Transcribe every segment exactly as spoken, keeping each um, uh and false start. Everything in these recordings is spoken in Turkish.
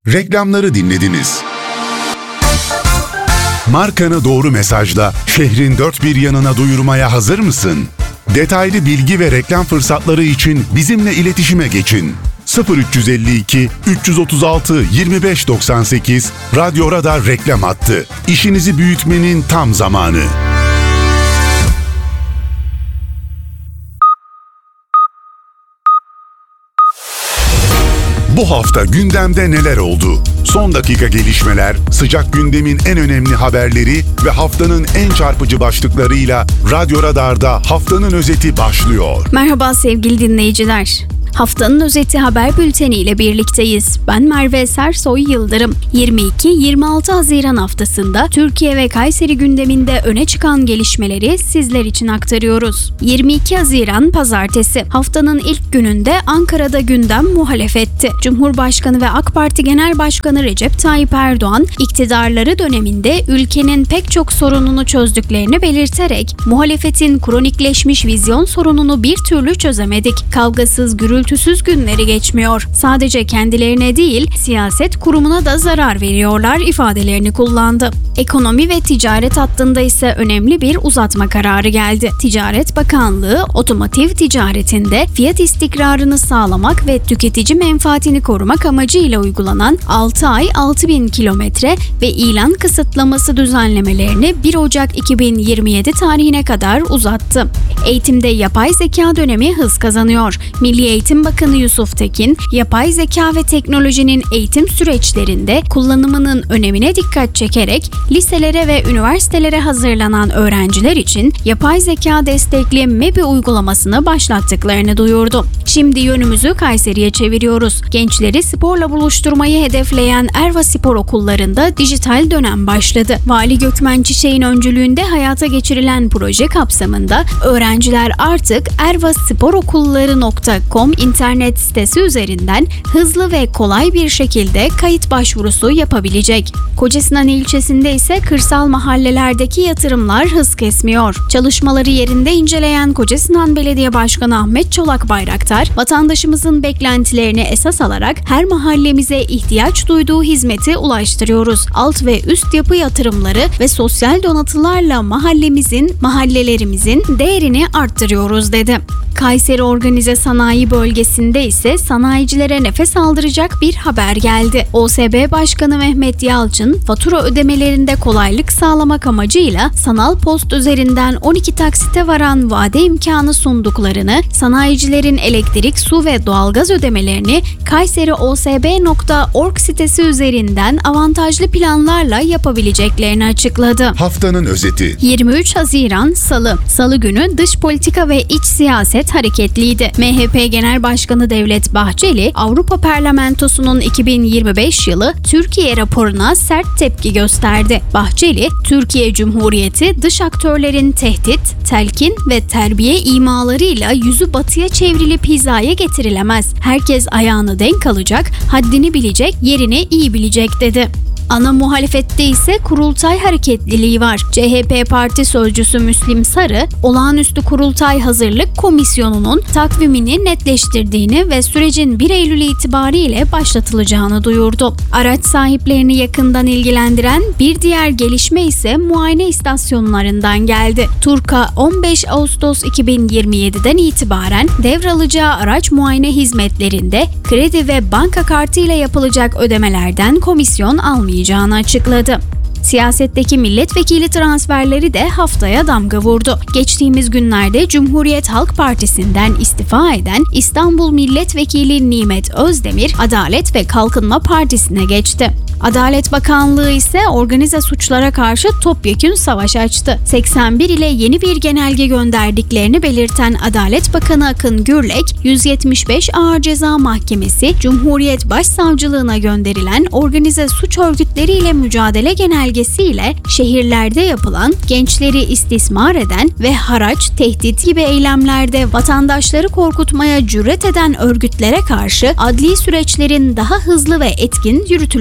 Reklamları dinlediniz. Markanı doğru mesajla şehrin dört bir yanına duyurmaya hazır mısın? Detaylı bilgi ve reklam fırsatları için bizimle iletişime geçin. sıfır üç elli iki üç otuz altı yirmi beş doksan sekiz Radyo Radar reklam hattı. İşinizi büyütmenin tam zamanı. Bu hafta gündemde neler oldu? Son dakika gelişmeler, sıcak gündemin en önemli haberleri ve haftanın en çarpıcı başlıklarıyla Radyo Radar'da haftanın özeti başlıyor. Merhaba sevgili dinleyiciler. Haftanın özeti haber bülteni ile birlikteyiz. Ben Merve Sersoy Yıldırım. yirmi iki yirmi altı Haziran haftasında Türkiye ve Kayseri gündeminde öne çıkan gelişmeleri sizler için aktarıyoruz. yirmi iki Haziran Pazartesi. Haftanın ilk gününde Ankara'da gündem muhalefetti. Cumhurbaşkanı ve AK Parti Genel Başkanı Recep Tayyip Erdoğan, iktidarları döneminde ülkenin pek çok sorununu çözdüklerini belirterek, muhalefetin kronikleşmiş vizyon sorununu bir türlü çözemedik. Kavgasız, gürültüsüz Gürültüsüz günleri geçmiyor. Sadece kendilerine değil, siyaset kurumuna da zarar veriyorlar ifadelerini kullandı. Ekonomi ve ticaret hattında ise önemli bir uzatma kararı geldi. Ticaret Bakanlığı, otomotiv ticaretinde fiyat istikrarını sağlamak ve tüketici menfaatini korumak amacıyla uygulanan altı ay altı bin kilometre ve ilan kısıtlaması düzenlemelerini bir Ocak iki bin yirmi yedi tarihine kadar uzattı. Eğitimde yapay zeka dönemi hız kazanıyor. Milli Eğitim Bakanı Yusuf Tekin, yapay zeka ve teknolojinin eğitim süreçlerinde kullanımının önemine dikkat çekerek liselere ve üniversitelere hazırlanan öğrenciler için yapay zeka destekli MEBİ uygulamasını başlattıklarını duyurdu. Şimdi yönümüzü Kayseri'ye çeviriyoruz. Gençleri sporla buluşturmayı hedefleyen Erva Spor Okullarında dijital dönem başladı. Vali Gökmen Çiçek'in öncülüğünde hayata geçirilen proje kapsamında öğrenciler artık erva spor okulları nokta com internet sitesi üzerinden hızlı ve kolay bir şekilde kayıt başvurusu yapabilecek. Kocasinan ilçesinde ise kırsal mahallelerdeki yatırımlar hız kesmiyor. Çalışmaları yerinde inceleyen Kocasinan Belediye Başkanı Ahmet Çolak Bayraktar, vatandaşımızın beklentilerini esas alarak her mahallemize ihtiyaç duyduğu hizmeti ulaştırıyoruz. Alt ve üst yapı yatırımları ve sosyal donatılarla mahallemizin, mahallelerimizin değerini arttırıyoruz dedi. Kayseri Organize Sanayi Bölgesi'nde ise sanayicilere nefes aldıracak bir haber geldi. O S B Başkanı Mehmet Yalçın, fatura ödemelerinde kolaylık sağlamak amacıyla sanal post üzerinden on iki taksite varan vade imkanı sunduklarını, sanayicilerin elektrik, su ve doğalgaz ödemelerini kayseri o s b nokta org sitesi üzerinden avantajlı planlarla yapabileceklerini açıkladı. Haftanın özeti. yirmi üç Haziran Salı. Salı günü dış politika ve iç siyaset hareketliydi. M H P Genel Başkanı Devlet Bahçeli, Avrupa Parlamentosu'nun iki bin yirmi beş yılı Türkiye raporuna sert tepki gösterdi. Bahçeli, Türkiye Cumhuriyeti dış aktörlerin tehdit, telkin ve terbiye imalarıyla yüzü batıya çevrilip hizaya getirilemez. Herkes ayağını denk alacak, haddini bilecek, yerini iyi bilecek dedi. Ana muhalefette ise kurultay hareketliliği var. C H P Parti Sözcüsü Müslim Sarı, olağanüstü kurultay hazırlık komisyonunun takvimini netleştirdiğini ve sürecin bir Eylül itibariyle başlatılacağını duyurdu. Araç sahiplerini yakından ilgilendiren bir diğer gelişme ise muayene istasyonlarından geldi. TURK'a on beş Ağustos iki bin yirmi yediden itibaren devralacağı araç muayene hizmetlerinde kredi ve banka kartıyla yapılacak ödemelerden komisyon almayacak açıkladı. Siyasetteki milletvekili transferleri de haftaya damga vurdu. Geçtiğimiz günlerde Cumhuriyet Halk Partisi'nden istifa eden İstanbul Milletvekili Nimet Özdemir, Adalet ve Kalkınma Partisi'ne geçti. Adalet Bakanlığı ise organize suçlara karşı topyekün savaş açtı. seksen bir ile yeni bir genelge gönderdiklerini belirten Adalet Bakanı Akın Gürlek, yüz yetmiş beş Ağır Ceza Mahkemesi, Cumhuriyet Başsavcılığına gönderilen organize suç örgütleriyle mücadele genelgesiyle şehirlerde yapılan, gençleri istismar eden ve haraç, tehdit gibi eylemlerde vatandaşları korkutmaya cüret eden örgütlere karşı adli süreçlerin daha hızlı ve etkin yürütüleceğini vurguladı.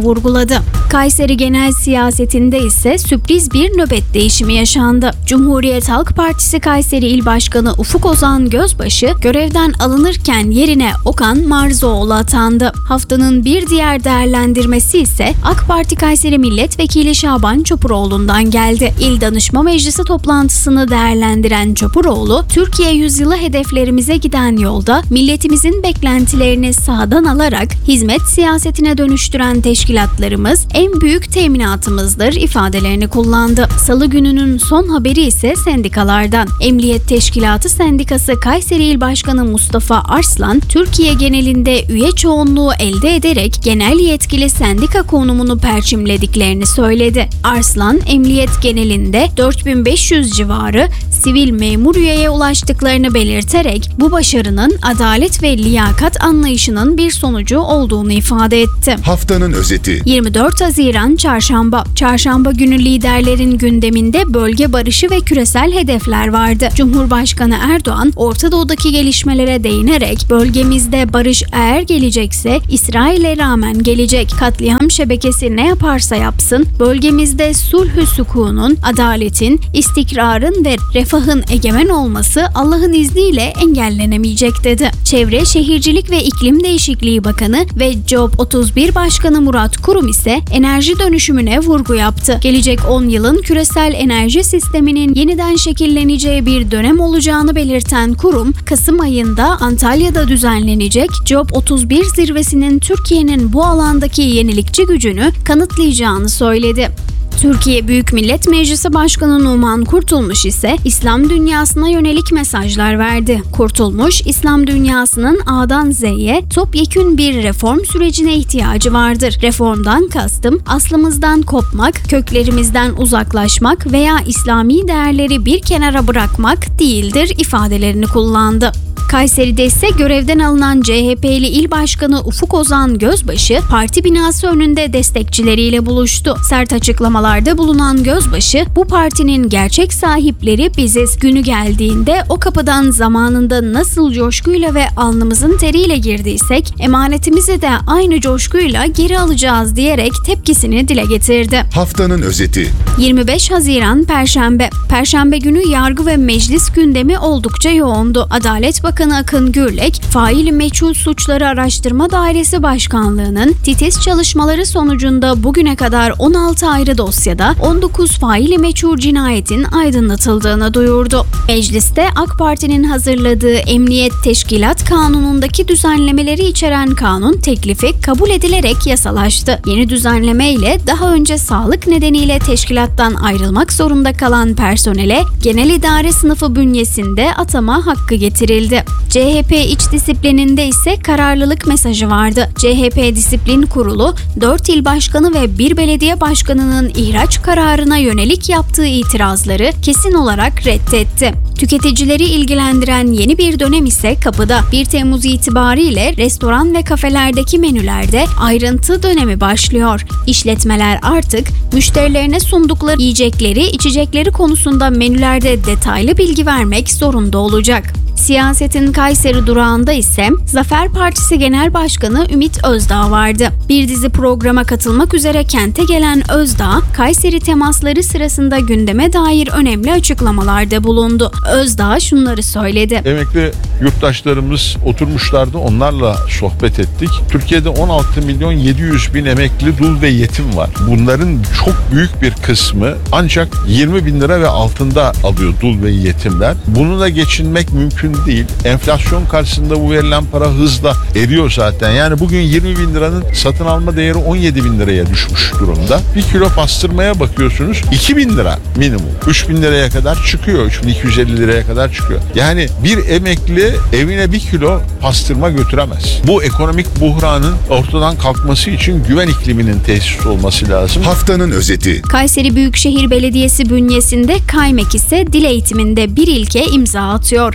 vurguladı. Kayseri genel siyasetinde ise sürpriz bir nöbet değişimi yaşandı. Cumhuriyet Halk Partisi Kayseri İl Başkanı Ufuk Ozan Gözbaşı görevden alınırken yerine Okan Marzoğlu atandı. Haftanın bir diğer değerlendirmesi ise AK Parti Kayseri Milletvekili Şaban Çopuroğlu'ndan geldi. İl Danışma Meclisi toplantısını değerlendiren Çopuroğlu, Türkiye yüzyılı hedeflerimize giden yolda milletimizin beklentilerini sahadan alarak hizmet siyasetine dönüştüren teşkilatlarımız en büyük teminatımızdır ifadelerini kullandı. Salı gününün son haberi ise sendikalardan. Emniyet Teşkilatı Sendikası Kayseri İl Başkanı Mustafa Arslan, Türkiye genelinde üye çoğunluğu elde ederek genel yetkili sendika konumunu perçimlediklerini söyledi. Arslan, emniyet genelinde dört bin beş yüz civarı sivil memur üyeye ulaştıklarını belirterek bu başarının adalet ve liyakat anlayışının bir sonucu olduğunu ifade etti. Haftanın özeti. yirmi dört Haziran Çarşamba. Çarşamba günü liderlerin gündeminde bölge barışı ve küresel hedefler vardı. Cumhurbaşkanı Erdoğan, Orta Doğu'daki gelişmelere değinerek bölgemizde barış eğer gelecekse İsrail'e rağmen gelecek. Katliam şebekesi ne yaparsa yapsın, bölgemizde sulhü sükunun, adaletin, istikrarın ve refahın egemen olması Allah'ın izniyle engellenemeyecek dedi. Çevre, Şehircilik ve İklim Değişikliği Bakanı ve Job otuz bir Başkanı Murat Kurum ise enerji dönüşümüne vurgu yaptı. Gelecek on yılın küresel enerji sisteminin yeniden şekilleneceği bir dönem olacağını belirten Kurum, Kasım ayında Antalya'da düzenlenecek Job otuz bir zirvesinin Türkiye'nin bu alandaki yenilikçi gücünü kanıtlayacağını söyledi. Türkiye Büyük Millet Meclisi Başkanı Numan Kurtulmuş ise İslam dünyasına yönelik mesajlar verdi. Kurtulmuş, İslam dünyasının A'dan Z'ye topyekün bir reform sürecine ihtiyacı vardır. Reformdan kastım aslımızdan kopmak, köklerimizden uzaklaşmak veya İslami değerleri bir kenara bırakmak değildir ifadelerini kullandı. Kayseri'de ise görevden alınan C H P'li İl Başkanı Ufuk Ozan Gözbaşı, parti binası önünde destekçileriyle buluştu. Sert açıklamalarda bulunan Gözbaşı, bu partinin gerçek sahipleri biziz. Günü geldiğinde o kapıdan zamanında nasıl coşkuyla ve alnımızın teriyle girdiysek, emanetimizi de aynı coşkuyla geri alacağız diyerek tepkisini dile getirdi. Haftanın özeti. yirmi beş Haziran Perşembe. Perşembe günü yargı ve meclis gündemi oldukça yoğundu. Adalet Bakanı Akın Gürlek, Faili Meçhul Suçları Araştırma Dairesi Başkanlığı'nın titiz çalışmaları sonucunda bugüne kadar on altı ayrı dosyada on dokuz faili meçhul cinayetin aydınlatıldığını duyurdu. Mecliste AK Parti'nin hazırladığı Emniyet Teşkilat Kanunu'ndaki düzenlemeleri içeren kanun teklifi kabul edilerek yasalaştı. Yeni düzenleme ile daha önce sağlık nedeniyle teşkilattan ayrılmak zorunda kalan personele genel idare sınıfı bünyesinde atama hakkı getirildi. C H P iç disiplininde ise kararlılık mesajı vardı. C H P Disiplin Kurulu, dört il başkanı ve bir belediye başkanının ihraç kararına yönelik yaptığı itirazları kesin olarak reddetti. Tüketicileri ilgilendiren yeni bir dönem ise kapıda. bir Temmuz itibariyle restoran ve kafelerdeki menülerde ayrıntı dönemi başlıyor. İşletmeler artık müşterilerine sundukları yiyecekleri, içecekleri konusunda menülerde detaylı bilgi vermek zorunda olacak. Siyasetin Kayseri durağında ise Zafer Partisi Genel Başkanı Ümit Özdağ vardı. Bir dizi programa katılmak üzere kente gelen Özdağ, Kayseri temasları sırasında gündeme dair önemli açıklamalarda bulundu. Özdağ şunları söyledi. Emekli yurttaşlarımız oturmuşlardı, onlarla sohbet ettik. Türkiye'de on altı milyon yedi yüz bin emekli dul ve yetim var. Bunların çok büyük bir kısmı ancak yirmi bin lira ve altında alıyor dul ve yetimler. Bununla geçinmek mümkün değil. Enflasyon karşısında bu verilen para hızla eriyor zaten. Yani bugün yirmi bin liranın satın alma değeri on yedi bin liraya düşmüş durumda. Bir kilo pastırmaya bakıyorsunuz iki bin lira minimum. üç bin liraya kadar çıkıyor. üç bin iki yüz elli liraya kadar çıkıyor. Yani bir emekli evine bir kilo pastırma götüremez. Bu ekonomik buhranın ortadan kalkması için güven ikliminin tesis olması lazım. Haftanın özeti. Kayseri Büyükşehir Belediyesi bünyesinde Kaymek ise dil eğitiminde bir ilke imza atıyor. İlk kez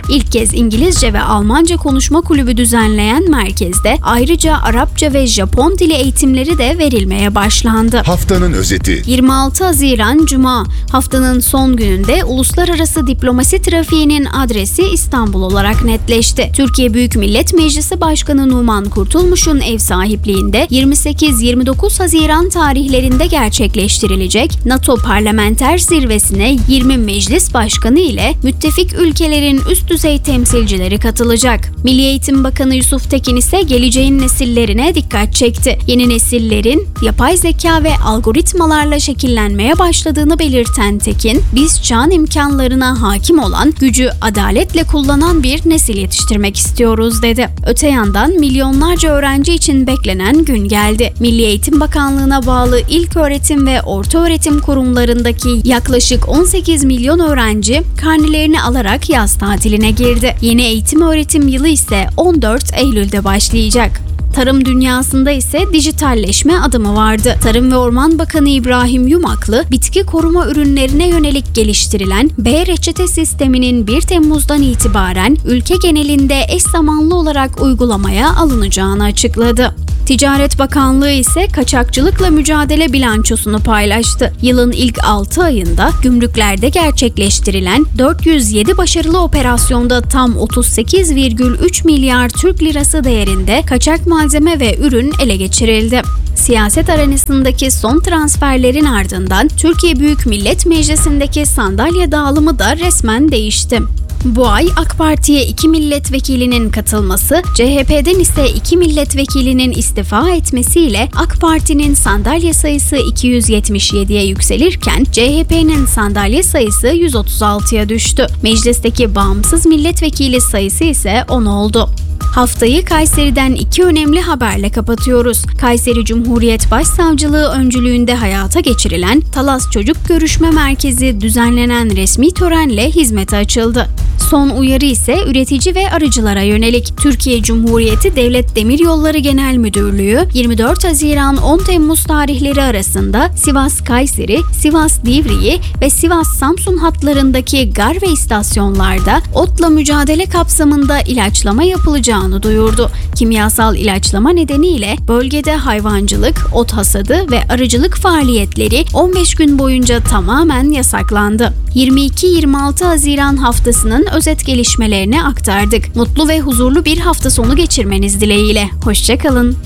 kez İngilizce ve Almanca konuşma kulübü düzenleyen merkezde ayrıca Arapça ve Japon dili eğitimleri de verilmeye başlandı. Haftanın özeti. yirmi altı Haziran Cuma. Haftanın son gününde uluslararası diplomasi trafiğinin adresi İstanbul olarak netleşti. Türkiye Büyük Millet Meclisi Başkanı Numan Kurtulmuş'un ev sahipliğinde yirmi sekiz yirmi dokuz Haziran tarihlerinde gerçekleştirilecek NATO Parlamenter Zirvesi'ne yirmi meclis başkanı ile müttefik ülkelerin üst düzey temsilcileri katılacak. Milli Eğitim Bakanı Yusuf Tekin ise geleceğin nesillerine dikkat çekti. Yeni nesillerin yapay zeka ve algoritmalarla şekillenmeye başladığını belirten Tekin, biz çağın imkanlarına hakim olan, gücü adaletle kullanan bir nesil yetiştirmek istiyoruz dedi. Öte yandan milyonlarca öğrenci için beklenen gün geldi. Milli Eğitim Bakanlığı'na bağlı ilköğretim ve ortaöğretim kurumlarındaki yaklaşık on sekiz milyon öğrenci karnelerini alarak yaz tatiline girdi. Yeni eğitim öğretim yılı ise on dört Eylül'de başlayacak. Tarım dünyasında ise dijitalleşme adımı vardı. Tarım ve Orman Bakanı İbrahim Yumaklı, bitki koruma ürünlerine yönelik geliştirilen B-reçete sisteminin bir Temmuz'dan itibaren ülke genelinde eş zamanlı olarak uygulamaya alınacağını açıkladı. Ticaret Bakanlığı ise kaçakçılıkla mücadele bilançosunu paylaştı. Yılın ilk altı ayında gümrüklerde gerçekleştirilen dört yüz yedi başarılı operasyonda tam otuz sekiz virgül üç milyar Türk lirası değerinde kaçak malzeme ve ürün ele geçirildi. Siyaset arenasındaki son transferlerin ardından Türkiye Büyük Millet Meclisi'ndeki sandalye dağılımı da resmen değişti. Bu ay AK Parti'ye iki milletvekilinin katılması, C H P'den ise iki milletvekilinin istifa etmesiyle AK Parti'nin sandalye sayısı iki yüz yetmiş yediye yükselirken C H P'nin sandalye sayısı yüz otuz altıya düştü. Meclisteki bağımsız milletvekili sayısı ise on oldu. Haftayı Kayseri'den iki önemli haberle kapatıyoruz. Kayseri Cumhuriyet Başsavcılığı öncülüğünde hayata geçirilen Talas Çocuk Görüşme Merkezi düzenlenen resmi törenle hizmete açıldı. Son uyarı ise üretici ve arıcılara yönelik. Türkiye Cumhuriyeti Devlet Demiryolları Genel Müdürlüğü yirmi dört Haziran on Temmuz tarihleri arasında Sivas-Kayseri, Sivas-Divriği ve Sivas-Samsun hatlarındaki gar ve istasyonlarda otla mücadele kapsamında ilaçlama yapılacağını duyurdu. Kimyasal ilaçlama nedeniyle bölgede hayvancılık, ot hasadı ve arıcılık faaliyetleri on beş gün boyunca tamamen yasaklandı. yirmi iki yirmi altı Haziran haftasının özet gelişmelerini aktardık. Mutlu ve huzurlu bir hafta sonu geçirmeniz dileğiyle. Hoşça kalın.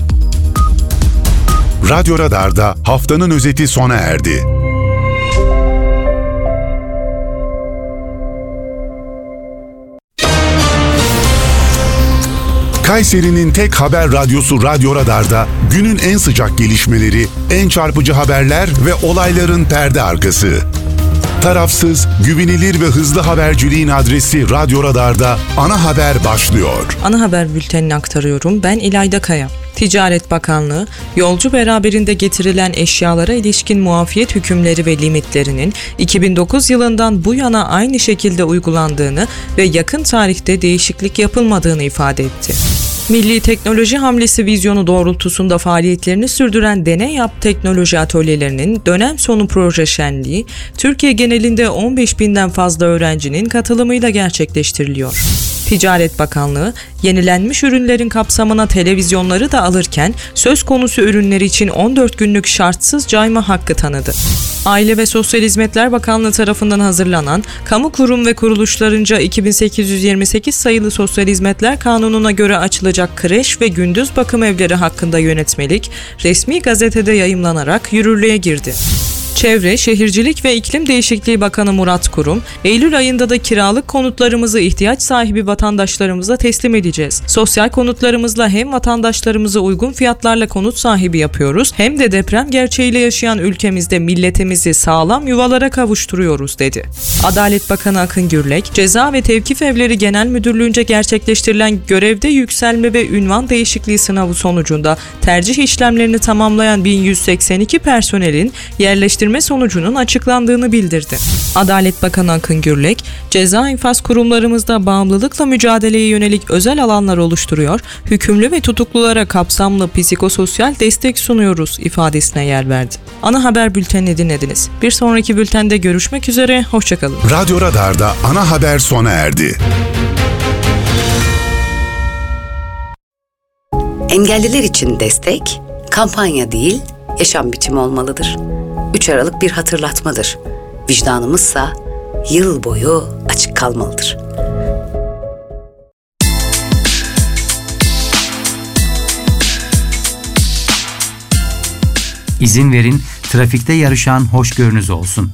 Radyo Radar'da haftanın özeti sona erdi. Kayseri'nin tek haber radyosu Radyo Radar'da günün en sıcak gelişmeleri, en çarpıcı haberler ve olayların perde arkası. Tarafsız, güvenilir ve hızlı haberciliğin adresi Radyo Radar'da ana haber başlıyor. Ana haber bültenini aktarıyorum. Ben İlayda Kaya. Ticaret Bakanlığı, yolcu beraberinde getirilen eşyalara ilişkin muafiyet hükümleri ve limitlerinin iki bin dokuz yılından bu yana aynı şekilde uygulandığını ve yakın tarihte değişiklik yapılmadığını ifade etti. Milli Teknoloji Hamlesi vizyonu doğrultusunda faaliyetlerini sürdüren Deney Yap Teknoloji Atölyelerinin dönem sonu proje şenliği, Türkiye genelinde on beş binden fazla öğrencinin katılımıyla gerçekleştiriliyor. Ticaret Bakanlığı, yenilenmiş ürünlerin kapsamına televizyonları da alırken söz konusu ürünler için on dört günlük şartsız cayma hakkı tanıdı. Aile ve Sosyal Hizmetler Bakanlığı tarafından hazırlanan kamu kurum ve kuruluşlarınca iki bin sekiz yüz yirmi sekiz sayılı Sosyal Hizmetler Kanunu'na göre açılacak kreş ve gündüz bakım evleri hakkında yönetmelik resmi gazetede yayımlanarak yürürlüğe girdi. Çevre, Şehircilik ve İklim Değişikliği Bakanı Murat Kurum, Eylül ayında da kiralık konutlarımızı ihtiyaç sahibi vatandaşlarımıza teslim edeceğiz. Sosyal konutlarımızla hem vatandaşlarımızı uygun fiyatlarla konut sahibi yapıyoruz, hem de deprem gerçeğiyle yaşayan ülkemizde milletimizi sağlam yuvalara kavuşturuyoruz dedi. Adalet Bakanı Akın Gürlek, Ceza ve Tevkif Evleri Genel Müdürlüğü'nce gerçekleştirilen görevde yükselme ve ünvan değişikliği sınavı sonucunda tercih işlemlerini tamamlayan bin yüz seksen iki personelin yerleştirme sonucunun açıklandığını bildirdi. Adalet Bakanı Akın Gürlek, ceza infaz kurumlarımızda bağımlılıkla mücadeleye yönelik özel alanlar oluşturuyor, hükümlü ve tutuklulara kapsamlı psikososyal destek sunuyoruz ifadesine yer verdi. Ana haber bültenini dinlediniz. Bir sonraki bültende görüşmek üzere, hoşçakalın. Radyo Radar'da ana haber sona erdi. Engelliler için destek, kampanya değil, yaşam biçimi olmalıdır. üç Aralık bir hatırlatmadır. Vicdanımızsa yıl boyu açık kalmalıdır. İzin verin, trafikte yarışan hoşgörünüz olsun.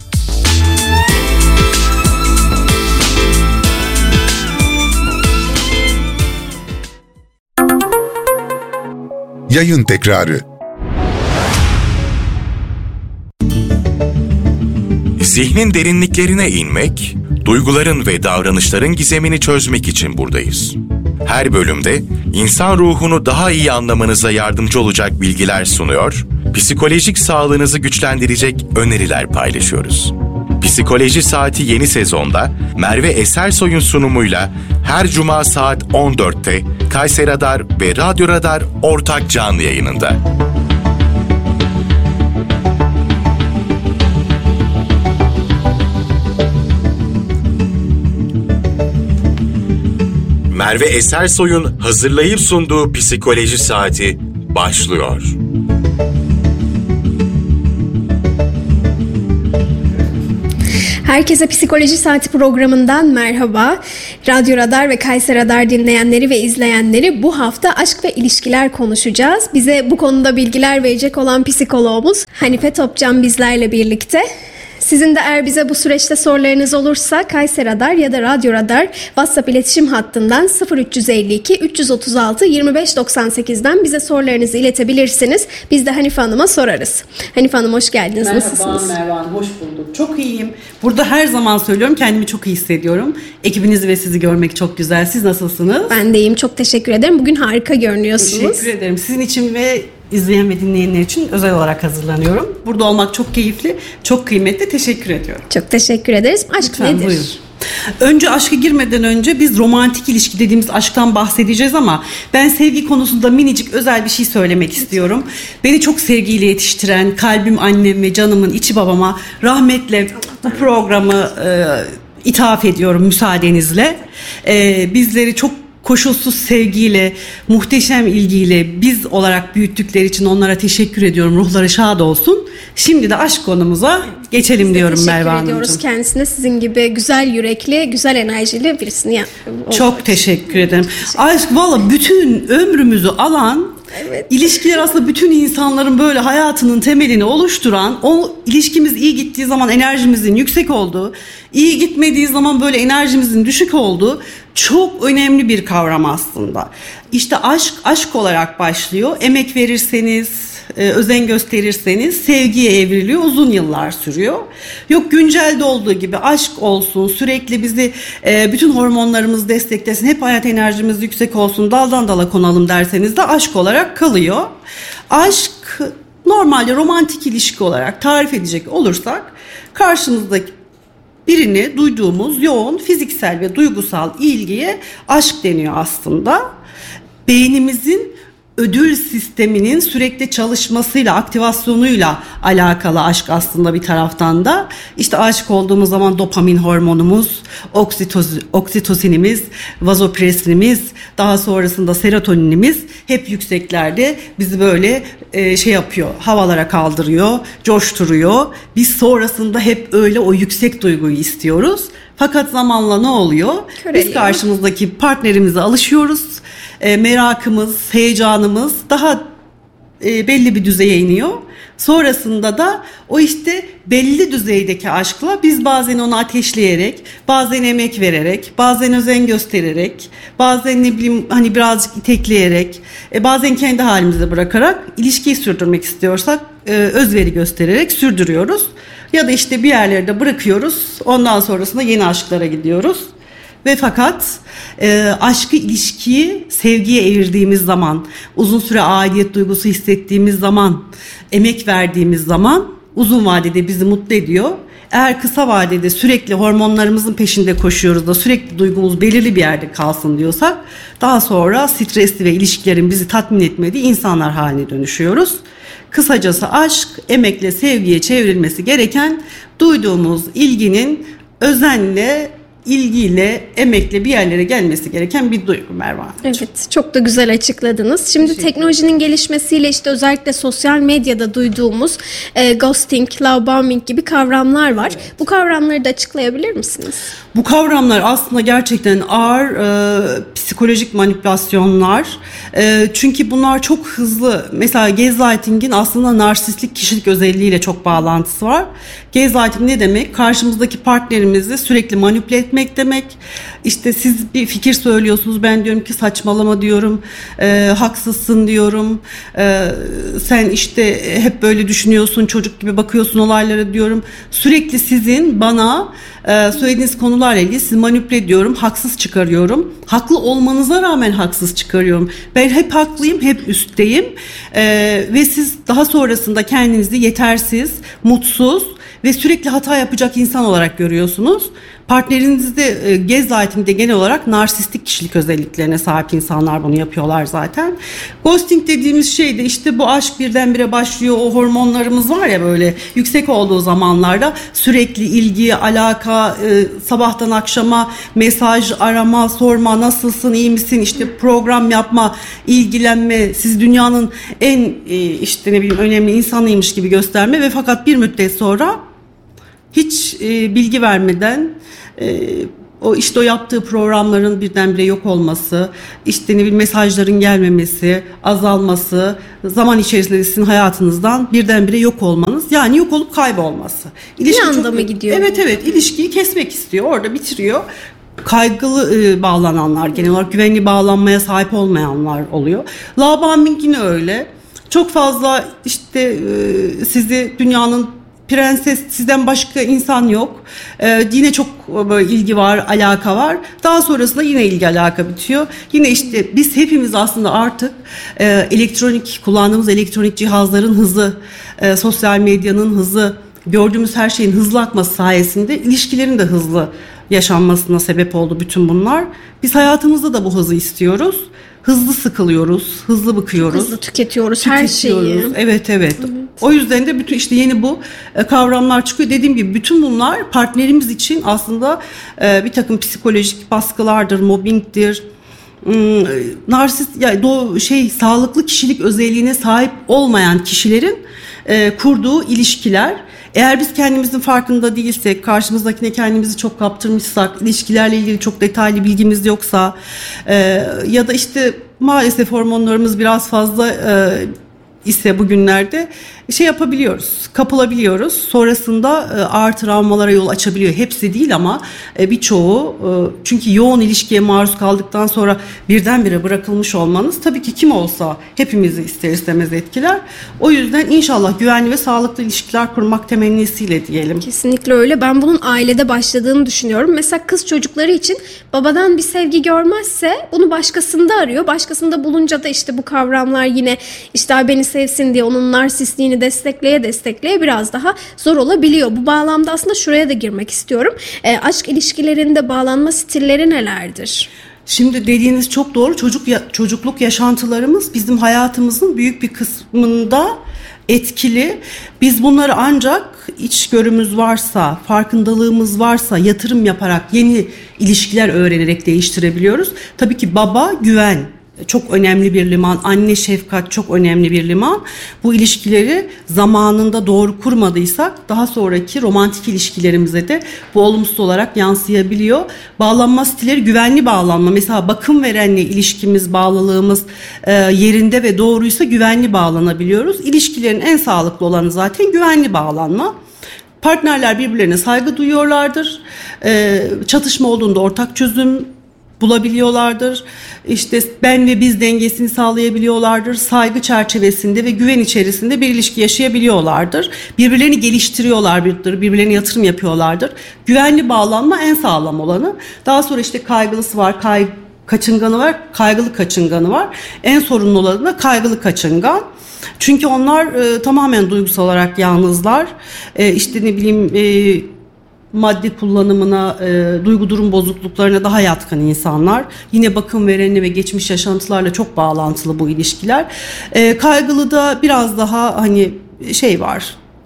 Yayın tekrarı. Zihnin derinliklerine inmek, duyguların ve davranışların gizemini çözmek için buradayız. Her bölümde insan ruhunu daha iyi anlamanıza yardımcı olacak bilgiler sunuyor, psikolojik sağlığınızı güçlendirecek öneriler paylaşıyoruz. Psikoloji Saati yeni sezonda Merve Esersoy'un sunumuyla her cuma saat on dörtte Kayseri Radar ve Radyo Radar ortak canlı yayınında. Merve Esersoy'un hazırlayıp sunduğu Psikoloji Saati başlıyor. Herkese Psikoloji Saati programından merhaba. Radyo Radar ve Kayseri Radar dinleyenleri ve izleyenleri, bu hafta aşk ve ilişkiler konuşacağız. Bize bu konuda bilgiler verecek olan psikoloğumuz Hanife Topcan bizlerle birlikte. Sizin de eğer bize bu süreçte sorularınız olursa Kayseri Radar ya da Radyo Radar WhatsApp iletişim hattından sıfır üç elli iki üç otuz altı yirmi beş doksan sekizden bize sorularınızı iletebilirsiniz. Biz de Hanife Hanım'a sorarız. Hanife Hanım hoş geldiniz. Merhaba, nasılsınız? Merhaba Hanım, hoş bulduk. Çok iyiyim. Burada her zaman söylüyorum, kendimi çok iyi hissediyorum. Ekibinizi ve sizi görmek çok güzel. Siz nasılsınız? Ben de iyiyim, çok teşekkür ederim. Bugün harika görünüyorsunuz. Teşekkür ederim. Sizin için ve izleyen ve dinleyenler için özel olarak hazırlanıyorum. Burada olmak çok keyifli, çok kıymetli. Teşekkür ediyorum. Çok teşekkür ederiz. Aşk Lütfen, nedir? Buyur. Önce aşka girmeden önce biz romantik ilişki dediğimiz aşktan bahsedeceğiz ama ben sevgi konusunda minicik özel bir şey söylemek istiyorum. Beni çok sevgiyle yetiştiren kalbim annem ve canımın içi babama rahmetle bu programı e, ithaf ediyorum müsaadenizle. E, bizleri çok koşulsuz sevgiyle, muhteşem ilgiyle biz olarak büyüttükleri için onlara teşekkür ediyorum. Ruhları şad olsun. Şimdi de aşk konumuza geçelim diyorum Merve Hanımcığım. Teşekkür ediyoruz kendisine, sizin gibi güzel yürekli, güzel enerjili birisini. Ya- Çok teşekkür ederim. Aşk valla bütün ömrümüzü alan, Evet. ilişkiler aslında bütün insanların böyle hayatının temelini oluşturan, o ilişkimiz iyi gittiği zaman enerjimizin yüksek olduğu, iyi gitmediği zaman böyle enerjimizin düşük olduğu çok önemli bir kavram aslında. İşte aşk aşk olarak başlıyor. Emek verirseniz, özen gösterirseniz sevgiye evriliyor, uzun yıllar sürüyor. Yok güncelde olduğu gibi aşk olsun, sürekli bizi bütün hormonlarımız desteklesin, hep hayat enerjimiz yüksek olsun, daldan dala konalım derseniz de aşk olarak kalıyor. Aşk normalde romantik ilişki olarak tarif edecek olursak karşımızdaki birini duyduğumuz yoğun fiziksel ve duygusal ilgiye aşk deniyor aslında. Beynimizin ödül sisteminin sürekli çalışmasıyla, aktivasyonuyla alakalı aşk aslında bir taraftan da. İşte aşık olduğumuz zaman dopamin hormonumuz, oksitoz- oksitosinimiz, vazopresinimiz, daha sonrasında serotoninimiz hep yükseklerde bizi böyle e, şey yapıyor, havalara kaldırıyor, coşturuyor. Biz sonrasında hep öyle o yüksek duyguyu istiyoruz. Fakat zamanla ne oluyor? Köreliyor. Biz karşımızdaki partnerimize alışıyoruz. E, merakımız, heyecanımız daha e, belli bir düzeye iniyor. Sonrasında da o işte belli düzeydeki aşkla biz bazen onu ateşleyerek, bazen emek vererek, bazen özen göstererek, bazen ne bileyim hani birazcık itekleyerek, e, bazen kendi halimize bırakarak ilişkiyi sürdürmek istiyorsak e, özveri göstererek sürdürüyoruz. Ya da işte bir yerlerde bırakıyoruz, ondan sonrasında yeni aşklara gidiyoruz. Ve fakat e, aşkı, ilişkiyi sevgiye evirdiğimiz zaman, uzun süre aidiyet duygusu hissettiğimiz zaman, emek verdiğimiz zaman uzun vadede bizi mutlu ediyor. Eğer kısa vadede sürekli hormonlarımızın peşinde koşuyoruz da sürekli duygumuz belirli bir yerde kalsın diyorsak, daha sonra stresli ve ilişkilerin bizi tatmin etmediği insanlar haline dönüşüyoruz. Kısacası aşk, emekle sevgiye çevrilmesi gereken, duyduğumuz ilginin özenle ilgiyle, emekle bir yerlere gelmesi gereken bir duygu Merve Hanımcığım. Evet, çok da güzel açıkladınız. Şimdi teknolojinin gelişmesiyle işte özellikle sosyal medyada duyduğumuz e, ghosting, love bombing gibi kavramlar var. Evet. Bu kavramları da açıklayabilir misiniz? Bu kavramlar aslında gerçekten ağır e, psikolojik manipülasyonlar. E, çünkü bunlar çok hızlı. Mesela gaslighting'in aslında narsistlik kişilik özelliğiyle çok bağlantısı var. Gaslighting ne demek? Karşımızdaki partnerimizi sürekli manipüle etmek demek. İşte siz bir fikir söylüyorsunuz, ben diyorum ki saçmalama diyorum, e, haksızsın diyorum, e, sen işte hep böyle düşünüyorsun, çocuk gibi bakıyorsun olaylara diyorum. Sürekli sizin bana e, söylediğiniz konularla ilgili sizi manipüle ediyorum, haksız çıkarıyorum. Haklı olmanıza rağmen haksız çıkarıyorum. Ben hep haklıyım, hep üstteyim e, ve siz daha sonrasında kendinizi yetersiz, mutsuz ve sürekli hata yapacak insan olarak görüyorsunuz. Partnerinizde e, gaslighting'de genel olarak narsistik kişilik özelliklerine sahip insanlar bunu yapıyorlar zaten. Ghosting dediğimiz şey de işte bu aşk birdenbire başlıyor. O hormonlarımız var ya böyle yüksek olduğu zamanlarda sürekli ilgi, alaka, e, sabahtan akşama mesaj, arama, sorma, nasılsın, iyi misin, işte program yapma, ilgilenme, siz dünyanın en e, işte ne bileyim önemli insanıymış gibi gösterme ve fakat bir müddet sonra hiç e, bilgi vermeden e, o işte o yaptığı programların birdenbire yok olması, işte ne bileyim mesajların gelmemesi, azalması, zaman içerisinde sizin hayatınızdan birdenbire yok olmanız, yani yok olup kaybolması. İlişki bir anda çok, mı gidiyor? Evet evet, ilişkiyi kesmek istiyor, orada bitiriyor. Kaygılı e, bağlananlar, genel olarak güvenli bağlanmaya sahip olmayanlar oluyor. Love bombing yine öyle. Çok fazla işte e, sizi dünyanın prenses, sizden başka insan yok. Ee, yine çok böyle ilgi var, alaka var. Daha sonrasında yine ilgi alaka bitiyor. Yine işte biz hepimiz aslında artık e, elektronik, kullandığımız elektronik cihazların hızı, e, sosyal medyanın hızı, gördüğümüz her şeyin hızlı akması sayesinde ilişkilerin de hızlı yaşanmasına sebep oldu bütün bunlar. Biz hayatımızda da bu hızı istiyoruz. Hızlı sıkılıyoruz, hızlı bıkıyoruz. Hızlı tüketiyoruz, tüketiyoruz her şeyi. Evet, evet evet. O yüzden de bütün işte yeni bu kavramlar çıkıyor. Dediğim gibi bütün bunlar partnerimiz için aslında bir takım psikolojik baskılardır, mobbingdir. Narsist, yani do, şey sağlıklı kişilik özelliğine sahip olmayan kişilerin kurduğu ilişkiler. Eğer biz kendimizin farkında değilsek, karşımızdakine kendimizi çok kaptırmışsak, ilişkilerle ilgili çok detaylı bilgimiz yoksa e, ya da işte maalesef hormonlarımız biraz fazla e, ise bugünlerde şey yapabiliyoruz, kapılabiliyoruz. Sonrasında e, ağır travmalara yol açabiliyor. Hepsi değil ama e, birçoğu. E, çünkü yoğun ilişkiye maruz kaldıktan sonra birdenbire bırakılmış olmanız tabii ki kim olsa hepimizi ister istemez etkiler. O yüzden inşallah güvenli ve sağlıklı ilişkiler kurmak temennisiyle diyelim. Kesinlikle öyle. Ben bunun ailede başladığını düşünüyorum. Mesela kız çocukları için babadan bir sevgi görmezse bunu başkasında arıyor. Başkasında bulunca da işte bu kavramlar yine işte beni sevsin diye onun narsistliğini destekleye destekleye biraz daha zor olabiliyor. Bu bağlamda aslında şuraya da girmek istiyorum. E, aşk ilişkilerinde bağlanma stilleri nelerdir? Şimdi dediğiniz çok doğru. Çocuk ya, çocukluk yaşantılarımız bizim hayatımızın büyük bir kısmında etkili. Biz bunları ancak içgörümüz varsa, farkındalığımız varsa, yatırım yaparak, yeni ilişkiler öğrenerek değiştirebiliyoruz. Tabii ki baba güven çok önemli bir liman, anne şefkat çok önemli bir liman. Bu ilişkileri zamanında doğru kurmadıysak daha sonraki romantik ilişkilerimize de bu olumsuz olarak yansıyabiliyor. Bağlanma stilleri güvenli bağlanma. Mesela bakım verenle ilişkimiz, bağlılığımız e, yerinde ve doğruysa güvenli bağlanabiliyoruz. İlişkilerin en sağlıklı olanı zaten güvenli bağlanma. Partnerler birbirlerine saygı duyuyorlardır. E, çatışma olduğunda ortak çözüm bulabiliyorlardır. İşte ben ve biz dengesini sağlayabiliyorlardır. Saygı çerçevesinde ve güven içerisinde bir ilişki yaşayabiliyorlardır. Birbirlerini geliştiriyorlardır. Birbirlerine yatırım yapıyorlardır. Güvenli bağlanma en sağlam olanı. Daha sonra işte kaygılısı var, kay, kaçınganı var, kaygılı kaçınganı var. En sorunlu olanı da kaygılı kaçıngan. Çünkü onlar e, tamamen duygusal olarak yalnızlar. E, işte ne bileyim e, madde kullanımına, e, duygu durum bozukluklarına daha yatkın insanlar. Yine bakım verenle ve geçmiş yaşantılarla çok bağlantılı bu ilişkiler. E, kaygılı da biraz daha hani şey var,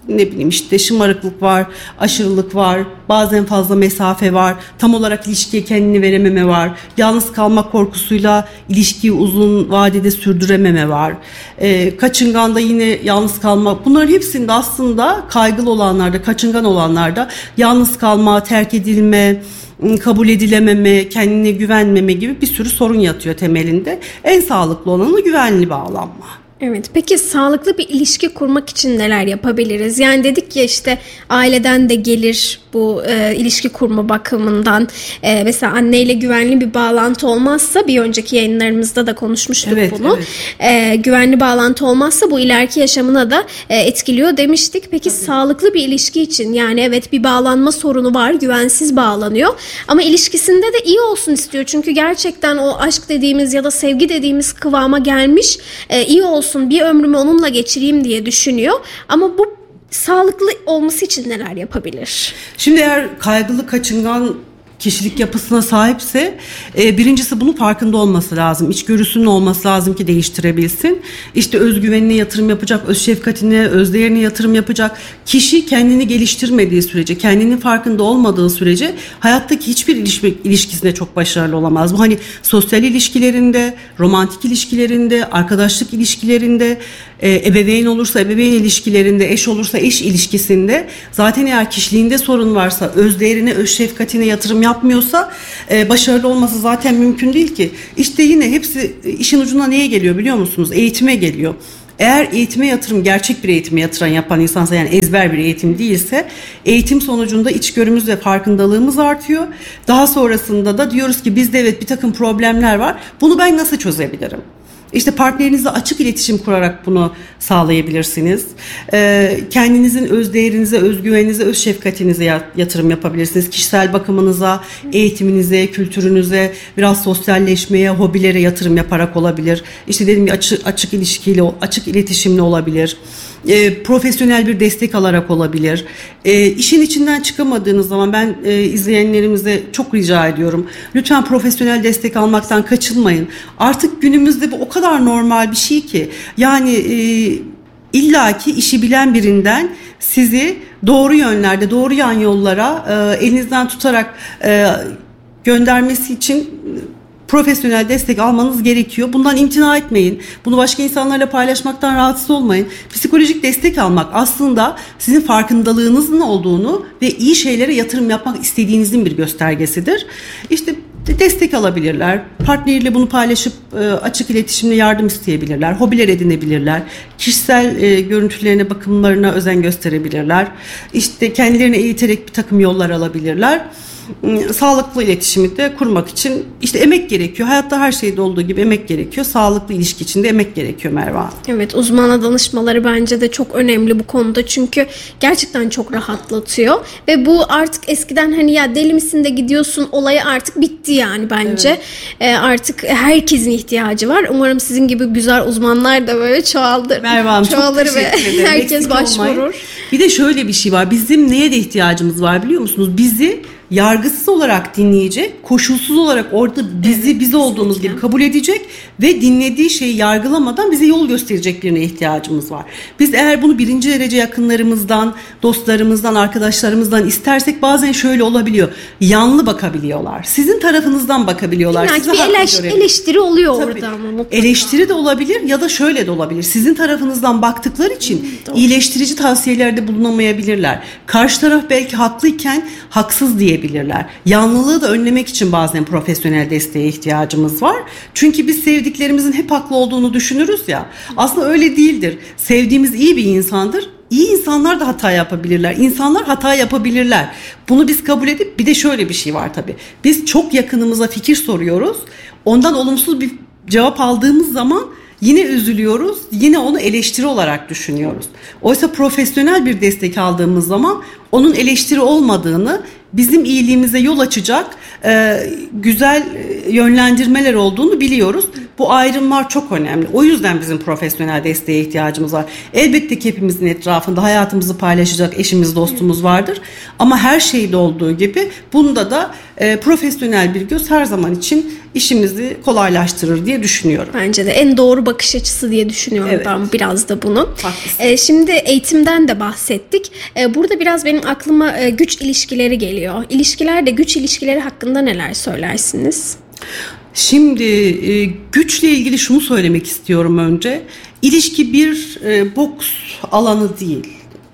ne bileyim işte şımarıklık var, aşırılık var, bazen fazla mesafe var, tam olarak ilişkiye kendini verememe var, yalnız kalma korkusuyla ilişkiyi uzun vadede sürdürememe var, e, kaçınganda yine yalnız kalma, bunların hepsinde aslında kaygılı olanlarda, kaçıngan olanlarda yalnız kalma, terk edilme, kabul edilememe, kendine güvenmeme gibi bir sürü sorun yatıyor temelinde. En sağlıklı olanı güvenli bağlanma. Evet, peki sağlıklı bir ilişki kurmak için neler yapabiliriz? Yani dedik ya işte aileden de gelir bu e, ilişki kurma bakımından. E, mesela anneyle güvenli bir bağlantı olmazsa, bir önceki yayınlarımızda da konuşmuştuk evet, bunu. Evet. E, güvenli bağlantı olmazsa bu ileriki yaşamına da e, etkiliyor demiştik. Peki Tabii. sağlıklı bir ilişki için, yani evet bir bağlanma sorunu var, güvensiz bağlanıyor ama ilişkisinde de iyi olsun istiyor. Çünkü gerçekten o aşk dediğimiz ya da sevgi dediğimiz kıvama gelmiş, e, iyi olsun, bir ömrümü onunla geçireyim diye düşünüyor. Ama bu sağlıklı olması için neler yapabilir? Şimdi eğer kaygılı, kaçıngan kişilik yapısına sahipse e, birincisi bunun farkında olması lazım. İçgörüsünün olması lazım ki değiştirebilsin. İşte özgüvenine yatırım yapacak, öz şefkatine, öz değerine yatırım yapacak. Kişi kendini geliştirmediği sürece, kendinin farkında olmadığı sürece hayattaki hiçbir ilişki, ilişkisinde çok başarılı olamaz. Bu hani sosyal ilişkilerinde, romantik ilişkilerinde, arkadaşlık ilişkilerinde, e, ebeveyn olursa ebeveyn ilişkilerinde, eş olursa eş ilişkisinde, zaten eğer kişiliğinde sorun varsa, öz değerine, öz şefkatine yatırım yapmıyorsa e, başarılı olması zaten mümkün değil ki. İşte yine hepsi işin ucuna neye geliyor biliyor musunuz? Eğitime geliyor. Eğer eğitime yatırım, gerçek bir eğitime yatıran yapan insansa, yani ezber bir eğitim değilse, eğitim sonucunda içgörümüz ve farkındalığımız artıyor. Daha sonrasında da diyoruz ki bizde evet bir takım problemler var. Bunu ben nasıl çözebilirim? İşte partnerinizle açık iletişim kurarak bunu sağlayabilirsiniz. Ee, kendinizin öz değerinize, özgüveninize, öz şefkatinize yatırım yapabilirsiniz. Kişisel bakımınıza, eğitiminize, kültürünüze, biraz sosyalleşmeye, hobilere yatırım yaparak olabilir. İşte dediğim gibi açık, açık ilişkiyle, açık iletişimle olabilir. E, profesyonel bir destek alarak olabilir. E, işin içinden çıkamadığınız zaman ben e, izleyenlerimize çok rica ediyorum. Lütfen profesyonel destek almaktan kaçınmayın. Artık günümüzde bu o kadar normal bir şey ki. Yani e, illaki işi bilen birinden sizi doğru yönlerde, doğru yan yollara e, elinizden tutarak e, göndermesi için profesyonel destek almanız gerekiyor. Bundan imtina etmeyin. Bunu başka insanlarla paylaşmaktan rahatsız olmayın. Psikolojik destek almak aslında sizin farkındalığınızın olduğunu ve iyi şeylere yatırım yapmak istediğinizin bir göstergesidir. İşte destek alabilirler. Partneriyle bunu paylaşıp açık iletişimle yardım isteyebilirler. Hobiler edinebilirler. Kişisel görüntülerine, bakımlarına özen gösterebilirler. İşte kendilerini eğiterek bir takım yollar alabilirler. Sağlıklı iletişimi de kurmak için işte emek gerekiyor. Hayatta her şeyde olduğu gibi emek gerekiyor. Sağlıklı ilişki için de emek gerekiyor Merve Hanım. Evet, uzmana danışmaları bence de çok önemli bu konuda. Çünkü gerçekten çok rahatlatıyor. Ve bu artık eskiden hani ya deli misin de gidiyorsun olayı artık bitti yani bence. Evet. E, artık herkesin ihtiyacı var. Umarım sizin gibi güzel uzmanlar da böyle çoğaldır. Merve Hanım çoğalır çok ve ederim. herkes Eksik başvurur. Olmayın. Bir de şöyle bir şey var. Bizim neye de ihtiyacımız var biliyor musunuz? Bizi yargısız olarak dinleyecek, koşulsuz olarak orada bizi evet, biz olduğumuz kesinlikle. gibi kabul edecek ve dinlediği şeyi yargılamadan bize yol gösterecek birine ihtiyacımız var. Biz eğer bunu birinci derece yakınlarımızdan, dostlarımızdan, arkadaşlarımızdan istersek bazen şöyle olabiliyor. Yanlı bakabiliyorlar. Sizin tarafınızdan bakabiliyorlar. İlla bir eleş, eleştiri oluyor Tabii, orada ama mutlaka. Eleştiri de olabilir ya da şöyle de olabilir. Sizin tarafınızdan baktıkları için hmm, iyileştirici tavsiyelerde bulunamayabilirler. Karşı taraf belki haklıyken haksız diye bilirler. Yanlılığı da önlemek için bazen profesyonel desteğe ihtiyacımız var. Çünkü biz sevdiklerimizin hep haklı olduğunu düşünürüz ya. Aslında öyle değildir. Sevdiğimiz iyi bir insandır. İyi insanlar da hata yapabilirler. İnsanlar hata yapabilirler. Bunu biz kabul edip bir de şöyle bir şey var tabii. Biz çok yakınımıza fikir soruyoruz. Ondan olumsuz bir cevap aldığımız zaman yine üzülüyoruz, yine onu eleştiri olarak düşünüyoruz. Oysa profesyonel bir destek aldığımız zaman onun eleştiri olmadığını, bizim iyiliğimize yol açacak e, güzel yönlendirmeler olduğunu biliyoruz. Bu ayrımlar çok önemli. O yüzden bizim profesyonel desteğe ihtiyacımız var. Elbette ki hepimizin etrafında hayatımızı paylaşacak eşimiz, dostumuz vardır. Ama her şeyde olduğu gibi bunda da e, profesyonel bir göz her zaman için işimizi kolaylaştırır diye düşünüyorum. Bence de en doğru bakış açısı diye düşünüyorum Evet. ben biraz da bunu. Haklısın. Ee, şimdi eğitimden de bahsettik. Ee, burada biraz benim aklıma e, güç ilişkileri geliyor. İlişkilerde güç ilişkileri hakkında neler söylersiniz? Şimdi e, güçle ilgili şunu söylemek istiyorum önce. İlişki bir e, boks alanı değil.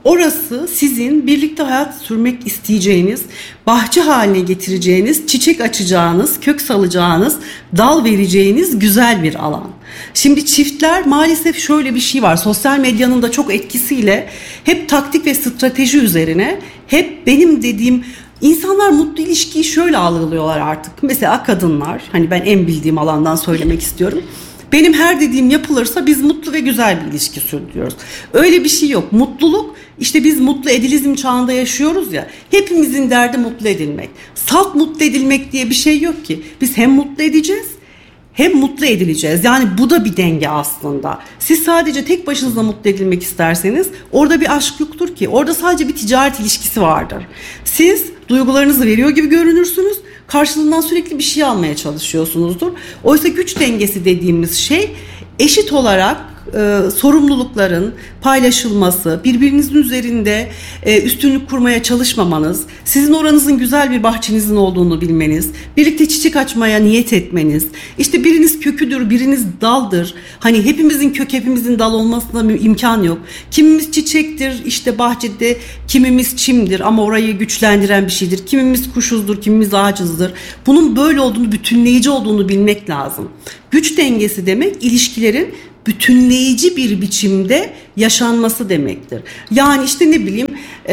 Orası sizin birlikte hayat sürmek isteyeceğiniz, bahçe haline getireceğiniz, çiçek açacağınız, kök salacağınız, dal vereceğiniz güzel bir alan. Şimdi çiftler maalesef şöyle bir şey var. Sosyal medyanın da çok etkisiyle hep taktik ve strateji üzerine, hep benim dediğim İnsanlar mutlu ilişkiyi şöyle algılıyorlar artık. Mesela kadınlar, hani ben en bildiğim alandan söylemek istiyorum. Benim her dediğim yapılırsa biz mutlu ve güzel bir ilişki sürdürüyoruz. Öyle bir şey yok. Mutluluk, işte biz mutlu edilizm çağında yaşıyoruz ya. Hepimizin derdi mutlu edilmek. Salt mutlu edilmek diye bir şey yok ki. Biz hem mutlu edeceğiz hem mutlu edileceğiz. Yani bu da bir denge aslında. Siz sadece tek başınıza mutlu edilmek isterseniz orada bir aşk yoktur ki. Orada sadece bir ticaret ilişkisi vardır. Siz duygularınızı veriyor gibi görünürsünüz. Karşılığından sürekli bir şey almaya çalışıyorsunuzdur. Oysa güç dengesi dediğimiz şey eşit olarak e, sorumlulukların paylaşılması, birbirinizin üzerinde e, üstünlük kurmaya çalışmamanız, sizin oranızın güzel bir bahçenizin olduğunu bilmeniz, birlikte çiçek açmaya niyet etmeniz, işte biriniz köküdür, biriniz daldır. Hani hepimizin kök, hepimizin dal olmasına imkan yok. Kimimiz çiçektir, işte bahçede, kimimiz çimdir ama orayı güçlendiren bir şeydir. Kimimiz kuşuzdur, kimimiz ağacızdır. Bunun böyle olduğunu, bütünleyici olduğunu bilmek lazım. Güç dengesi demek ilişkilerin bütünleyici bir biçimde yaşanması demektir. Yani işte ne bileyim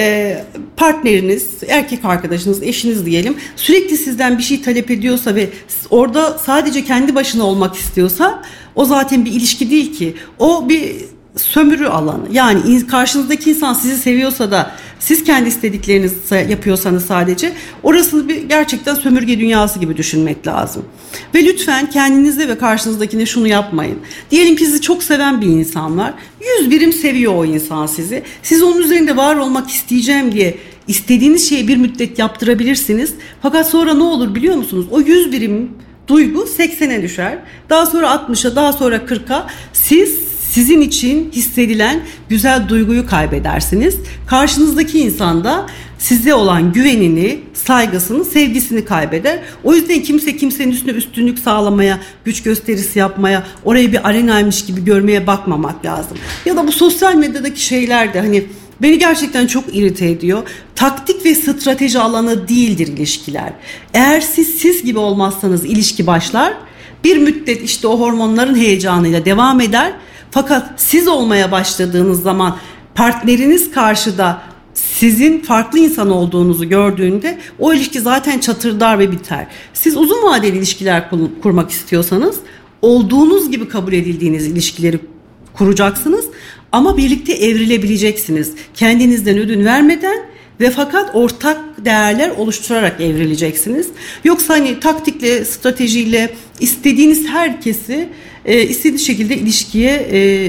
partneriniz, erkek arkadaşınız, eşiniz diyelim sürekli sizden bir şey talep ediyorsa ve orada sadece kendi başına olmak istiyorsa o zaten bir ilişki değil ki. O bir sömürü alanı. Yani karşınızdaki insan sizi seviyorsa da siz kendi istediklerinizi yapıyorsanız sadece orasını bir gerçekten sömürge dünyası gibi düşünmek lazım. Ve lütfen kendinize ve karşınızdakine şunu yapmayın. Diyelim ki sizi çok seven bir insan var. Yüz birim seviyor o insan sizi. Siz onun üzerinde var olmak isteyeceğim diye istediğiniz şeyi bir müddet yaptırabilirsiniz. Fakat sonra ne olur biliyor musunuz? O yüz birim duygu seksene düşer. Daha sonra altmışa, daha sonra kırka siz sizin için hissedilen güzel duyguyu kaybedersiniz. Karşınızdaki insan da size olan güvenini, saygısını, sevgisini kaybeder. O yüzden kimse kimsenin üstüne üstünlük sağlamaya, güç gösterisi yapmaya, orayı bir arenaymış gibi görmeye bakmamak lazım. Ya da bu sosyal medyadaki şeyler de hani beni gerçekten çok irite ediyor. Taktik ve strateji alanı değildir ilişkiler. Eğer siz siz gibi olmazsanız ilişki başlar. Bir müddet işte o hormonların heyecanıyla devam eder. Fakat siz olmaya başladığınız zaman partneriniz karşıda sizin farklı insan olduğunuzu gördüğünde o ilişki zaten çatırdar ve biter. Siz uzun vadeli ilişkiler kurmak istiyorsanız olduğunuz gibi kabul edildiğiniz ilişkileri kuracaksınız ama birlikte evrilebileceksiniz. Kendinizden ödün vermeden ve fakat ortak değerler oluşturarak evrileceksiniz. Yoksa hani taktikle, stratejiyle istediğiniz herkesi e, istediğiniz şekilde ilişkiye e,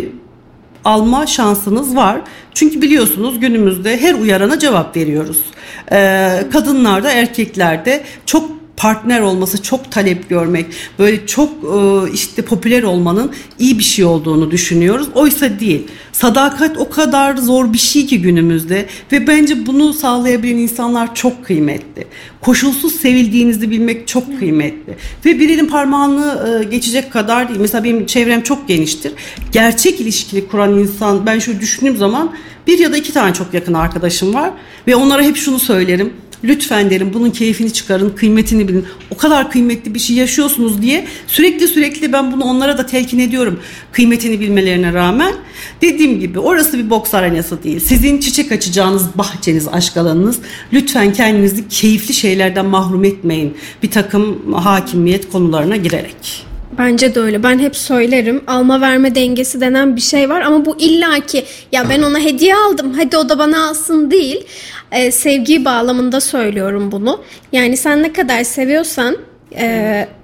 alma şansınız var. Çünkü biliyorsunuz günümüzde her uyarana cevap veriyoruz. E, kadınlarda, erkeklerde çok partner olması, çok talep görmek, böyle çok e, işte popüler olmanın iyi bir şey olduğunu düşünüyoruz. Oysa değil. Sadakat o kadar zor bir şey ki günümüzde ve bence bunu sağlayabilen insanlar çok kıymetli. Koşulsuz sevildiğinizi bilmek çok kıymetli. Ve birinin parmağını e, geçecek kadar değil. Mesela benim çevrem çok geniştir. Gerçek ilişkili kuran insan, ben şöyle düşündüğüm zaman bir ya da iki tane çok yakın arkadaşım var ve onlara hep şunu söylerim. Lütfen derim bunun keyfini çıkarın, kıymetini bilin. O kadar kıymetli bir şey yaşıyorsunuz diye sürekli sürekli ben bunu onlara da telkin ediyorum. Kıymetini bilmelerine rağmen. Dediğim gibi orası bir boks arenası değil. Sizin çiçek açacağınız bahçeniz, aşk alanınız. Lütfen kendinizi keyifli şeylerden mahrum etmeyin. Bir takım hakimiyet konularına girerek. Bence de öyle. Ben hep söylerim. Alma verme dengesi denen bir şey var ama bu illaki ya ben ona hediye aldım hadi o da bana alsın değil. Ee, sevgi bağlamında söylüyorum bunu. Yani sen ne kadar seviyorsan e,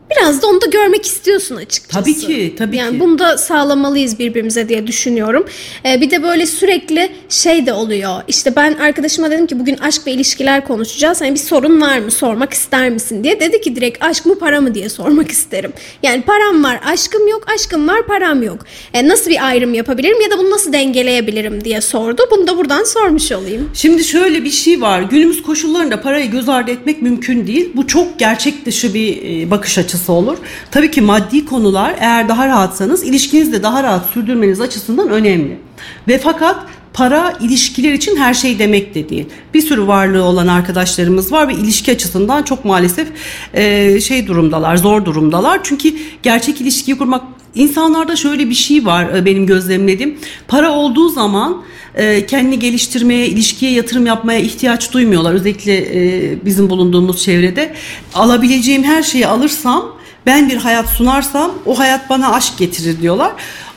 biraz da onu da görmek istiyorsun açıkçası. Tabii ki, tabii yani ki. bunu da sağlamalıyız birbirimize diye düşünüyorum. Ee, bir de böyle sürekli şey de oluyor. İşte ben arkadaşıma dedim ki bugün aşk ve ilişkiler konuşacağız. Hani bir sorun var mı? Sormak ister misin diye. Dedi ki direkt aşk mı para mı diye sormak isterim. Yani param var, aşkım yok, aşkım var, param yok. Ee, nasıl bir ayrım yapabilirim ya da bunu nasıl dengeleyebilirim diye sordu. Bunu da buradan sormuş olayım. Şimdi şöyle bir şey var. Günümüz koşullarında parayı göz ardı etmek mümkün değil. Bu çok gerçek dışı bir bakış açısı olur. Tabii ki maddi konular eğer daha rahatsanız ilişkinizi de daha rahat sürdürmeniz açısından önemli. Ve fakat para ilişkiler için her şey demek de değil. Bir sürü varlığı olan arkadaşlarımız var ve ilişki açısından çok maalesef e, şey durumdalar, zor durumdalar. Çünkü gerçek ilişkiyi kurmak, insanlarda şöyle bir şey var e, benim gözlemlediğim. Para olduğu zaman e, kendini geliştirmeye, ilişkiye yatırım yapmaya ihtiyaç duymuyorlar. Özellikle e, bizim bulunduğumuz çevrede. Alabileceğim her şeyi alırsam, ben bir hayat sunarsam o hayat bana aşk getirir diyorlar.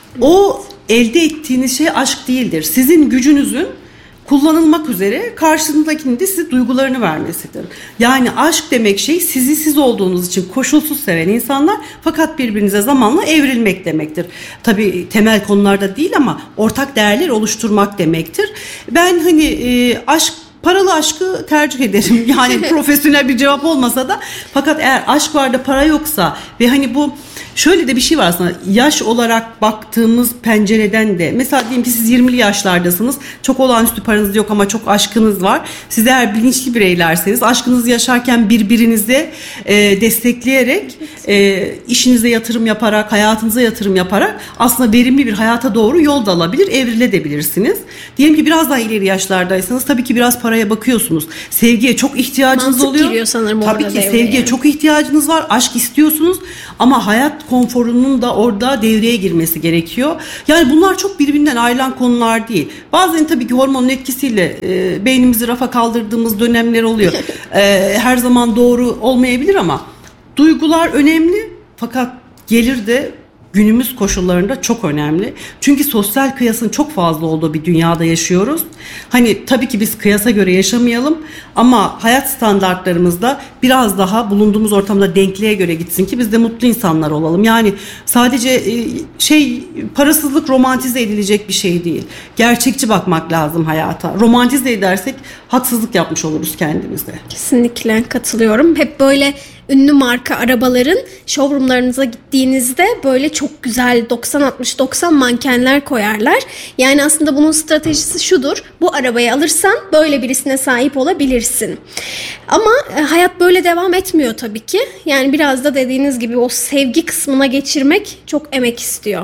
O elde ettiğiniz şey aşk değildir. Sizin gücünüzün kullanılmak üzere karşınızdakinin de size duygularını vermesidir. Yani aşk demek şey sizi siz olduğunuz için koşulsuz seven insanlar fakat birbirinize zamanla evrilmek demektir. Tabii temel konularda değil ama ortak değerler oluşturmak demektir. Ben hani e, aşk paralı aşkı tercih ederim. Yani profesyonel bir cevap olmasa da fakat eğer aşk var da para yoksa ve hani bu şöyle de bir şey var aslında, yaş olarak baktığımız pencereden de mesela diyelim ki siz yirmili yaşlardasınız, çok olağanüstü paranız yok ama çok aşkınız var. Siz eğer bilinçli bireylerseniz aşkınızı yaşarken birbirinize e, destekleyerek e, işinize yatırım yaparak, hayatınıza yatırım yaparak aslında verimli bir hayata doğru yol da alabilir, evrilebilirsiniz. Diyelim ki biraz daha ileri yaşlardaysanız tabii ki biraz paraya bakıyorsunuz. Sevgiye çok ihtiyacınız Mantık oluyor. giriyor sanırım tabii orada ki devreye. sevgiye çok ihtiyacınız var. Aşk istiyorsunuz ama hayat konforunun da orada devreye girmesi gerekiyor. Yani bunlar çok birbirinden ayrılan konular değil. Bazen tabii ki hormonun etkisiyle e, beynimizi rafa kaldırdığımız dönemler oluyor. E, her zaman doğru olmayabilir ama duygular önemli fakat gelir de günümüz koşullarında çok önemli. Çünkü sosyal kıyasın çok fazla olduğu bir dünyada yaşıyoruz. Hani tabii ki biz kıyasa göre yaşamayalım ama hayat standartlarımızda biraz daha bulunduğumuz ortamda denkliğe göre gitsin ki biz de mutlu insanlar olalım. Yani sadece şey, parasızlık romantize edilecek bir şey değil. Gerçekçi bakmak lazım hayata. Romantize edersek haksızlık yapmış oluruz kendimize. Kesinlikle katılıyorum. Hep böyle ünlü marka arabaların showroomlarınıza gittiğinizde böyle çok güzel doksan altmış doksan mankenler koyarlar. Yani aslında bunun stratejisi şudur: bu arabayı alırsan böyle birisine sahip olabilirsin. Ama e, hayat böyle devam etmiyor tabii ki. Yani biraz da dediğiniz gibi o sevgi kısmına geçirmek çok emek istiyor.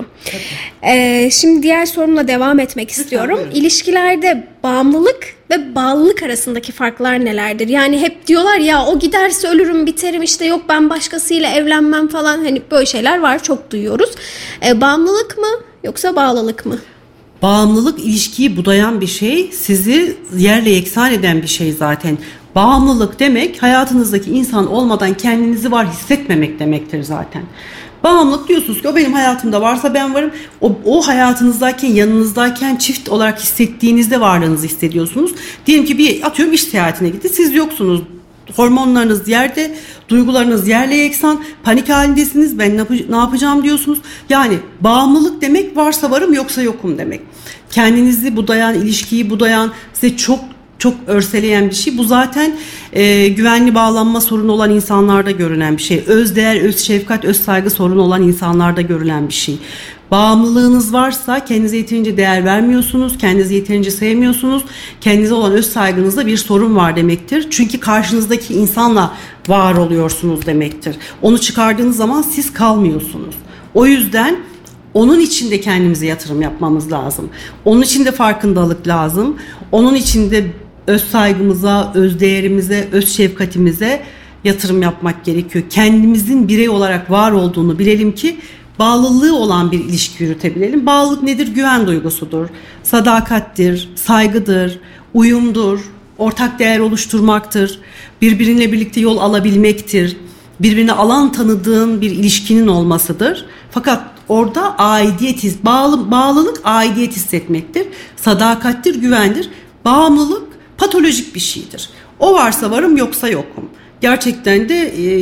E, şimdi diğer sorumla devam etmek istiyorum. Lütfen. İlişkilerde bağımlılık ve bağlılık arasındaki farklar nelerdir? Yani hep diyorlar ya o giderse ölürüm biterim, işte yok ben başkasıyla evlenmem falan, hani böyle şeyler var, çok duyuyoruz. E, bağımlılık mı yoksa bağlılık mı? Bağımlılık ilişkiyi budayan bir şey, sizi yerle yeksan eden bir şey zaten. Bağımlılık demek hayatınızdaki insan olmadan kendinizi var hissetmemek demektir zaten. Bağımlılık diyorsunuz ki o benim hayatımda varsa ben varım. O, o hayatınızdayken, yanınızdayken çift olarak hissettiğinizde varlığınızı hissediyorsunuz. Diyelim ki bir atıyorum iş seyahatine gitti, siz yoksunuz. Hormonlarınız yerde, duygularınız yerle yeksan, panik halindesiniz, ben ne, yap- ne yapacağım diyorsunuz. Yani bağımlılık demek varsa varım yoksa yokum demek. Kendinizi budayan, ilişkiyi budayan, size çok çok örseleyen bir şey. Bu zaten e, güvenli bağlanma sorunu olan insanlarda görülen bir şey. Özdeğer, öz şefkat, öz saygı sorunu olan insanlarda görülen bir şey. Bağımlılığınız varsa kendinize yeterince değer vermiyorsunuz, kendinizi yeterince sevmiyorsunuz, kendinize olan öz saygınızda bir sorun var demektir. Çünkü karşınızdaki insanla var oluyorsunuz demektir. Onu çıkardığınız zaman siz kalmıyorsunuz. O yüzden onun için de kendimize yatırım yapmamız lazım. Onun için de farkındalık lazım. Onun için de öz saygımıza, öz değerimize, öz şefkatimize yatırım yapmak gerekiyor. Kendimizin birey olarak var olduğunu bilelim ki bağlılığı olan bir ilişki yürütebilelim. Bağlılık nedir? Güven duygusudur, sadakattir, saygıdır, uyumdur, ortak değer oluşturmaktır, birbirinle birlikte yol alabilmektir, birbirine alan tanıdığın bir ilişkinin olmasıdır. Fakat orada aidiyet his, bağlı, bağlılık aidiyet hissetmektir, sadakattir, güvendir. Bağımlılık patolojik bir şeydir. O varsa varım yoksa yokum. Gerçekten de e,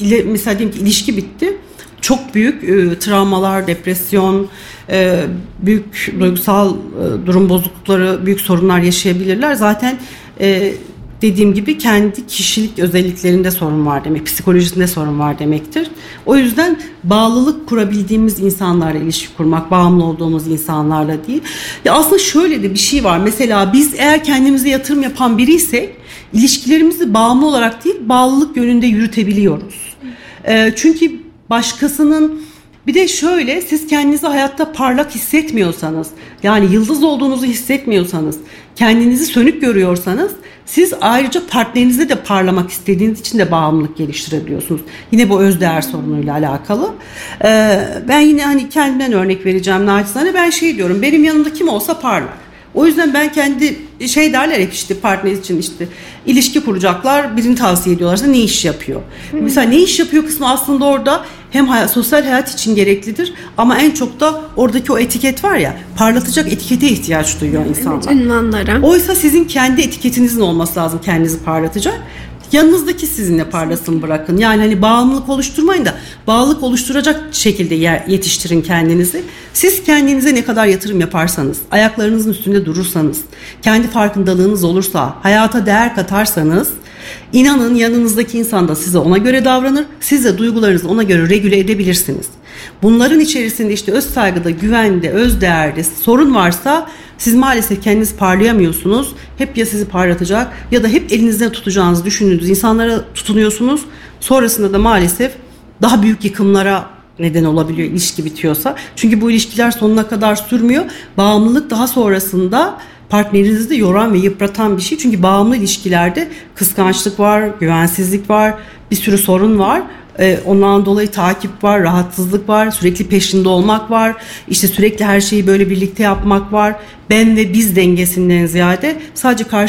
ile, mesela diyelim ki ilişki bitti. Çok büyük e, travmalar, depresyon, e, büyük duygusal e, durum bozuklukları, büyük sorunlar yaşayabilirler. Zaten e, dediğim gibi kendi kişilik özelliklerinde sorun var demek, psikolojisinde sorun var demektir. O yüzden bağlılık kurabildiğimiz insanlarla ilişki kurmak, bağımlı olduğumuz insanlarla değil. Ya aslında şöyle de bir şey var. Mesela biz eğer kendimize yatırım yapan biriysek ilişkilerimizi bağımlı olarak değil, bağlılık yönünde yürütebiliyoruz. E, çünkü başkasının, bir de şöyle, siz kendinizi hayatta parlak hissetmiyorsanız, yani yıldız olduğunuzu hissetmiyorsanız, kendinizi sönük görüyorsanız, siz ayrıca partnerinize de parlamak istediğiniz için de bağımlılık geliştirebiliyorsunuz. Yine bu özdeğer sorunuyla alakalı. Ee, ben yine hani kendimden örnek vereceğim naçizane. Ben şey diyorum, benim yanımda kim olsa parlar. O yüzden ben kendi şey derler hep işte partner için işte ilişki kuracaklar, birini tavsiye ediyorlarsa ne iş yapıyor? Hmm. Mesela ne iş yapıyor kısmı aslında orada hem hayat, sosyal hayat için gereklidir ama en çok da oradaki o etiket var ya, parlatacak etikete ihtiyaç duyuyor insanlar. Evet, ünvanlara. Oysa sizin kendi etiketinizin olması lazım, kendinizi parlatacak. Yanınızdaki sizinle parlasın bırakın. Yani hani bağımlılık oluşturmayın da bağlılık oluşturacak şekilde yetiştirin kendinizi. Siz kendinize ne kadar yatırım yaparsanız, ayaklarınızın üstünde durursanız, kendi farkındalığınız olursa, hayata değer katarsanız, inanın yanınızdaki insan da size ona göre davranır. Siz de duygularınızı ona göre regüle edebilirsiniz. Bunların içerisinde işte öz saygıda, güvende, öz değerde sorun varsa siz maalesef kendiniz parlayamıyorsunuz. Hep ya sizi parlatacak ya da hep elinizde tutacağınızı düşündüğünüz insanlara tutunuyorsunuz. Sonrasında da maalesef daha büyük yıkımlara neden olabiliyor ilişki bitiyorsa. Çünkü bu ilişkiler sonuna kadar sürmüyor. Bağımlılık daha sonrasında partnerinizi de yoran ve yıpratan bir şey. Çünkü bağımlı ilişkilerde kıskançlık var, güvensizlik var, bir sürü sorun var. Ee, ondan dolayı takip var, rahatsızlık var, sürekli peşinde olmak var, işte sürekli her şeyi böyle birlikte yapmak var. Ben ve biz dengesinden ziyade sadece karşı